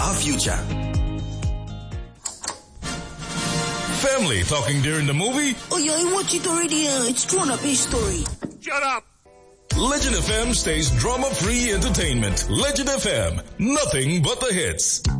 our future. Family talking during the movie? Oh yeah, I watched it already. It's drawn up his story. Shut up! Legend FM stays drama-free entertainment. Legend FM, nothing but the hits.